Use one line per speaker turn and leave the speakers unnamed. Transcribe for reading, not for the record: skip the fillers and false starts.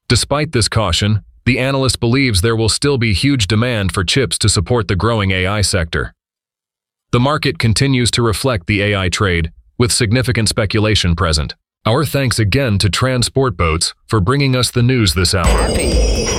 Despite this caution, the analyst believes there will still be huge demand for chips to support the growing AI sector. The market continues to reflect the AI trade, with significant speculation present. Our thanks again to Transport Boats for bringing us the news this hour.